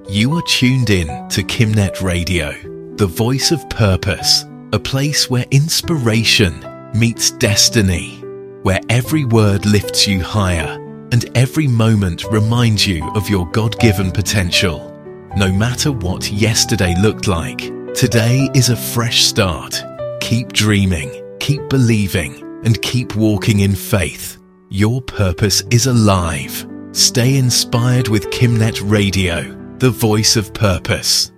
You are tuned in to Kimnet Radio, the voice of purpose, a place where inspiration meets destiny, where every word lifts you higher and every moment reminds you of your God-given potential. No matter what yesterday looked like, today is a fresh start. Keep dreaming, keep believing, and keep walking in faith. Your purpose is alive. Stay inspired with Kimnet Radio, the voice of purpose.